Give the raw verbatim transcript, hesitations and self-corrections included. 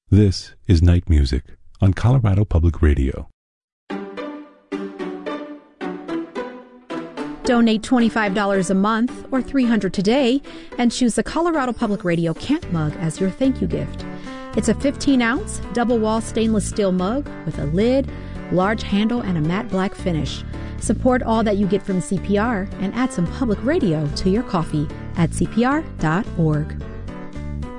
This is Night Music on Colorado Public Radio. Donate twenty-five dollars a month or three hundred dollars today and choose the Colorado Public Radio Camp Mug as your thank you gift. It's a fifteen ounce double wall stainless steel mug with a lid, large handle, and a matte black finish. Support all that you get from C P R and add some public radio to your coffee at C P R dot org.